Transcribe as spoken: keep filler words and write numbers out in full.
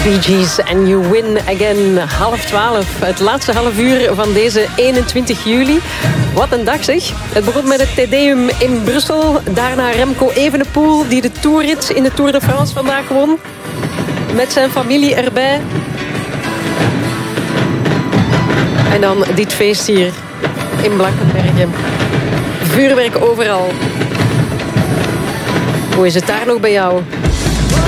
Bee Gees and You Win Again. Half twaalf, het laatste half uur van deze eenentwintig juli. Wat een dag zeg. Het begon met het Te Deum in Brussel. Daarna Remco Evenepoel, die de toerrit in de Tour de France vandaag won. Met zijn familie erbij. En dan dit feest hier in Blankenbergen. Vuurwerk overal. Hoe is het daar nog bij jou?